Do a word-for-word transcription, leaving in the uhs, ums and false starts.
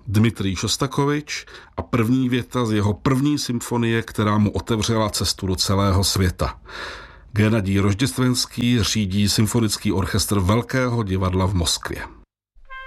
Dmitrij Šostakovič a první věta z jeho první symfonie, která mu otevřela cestu do celého světa. Gennadij Rožděstvenský řídí symfonický orchestr Velkého divadla v Moskvě.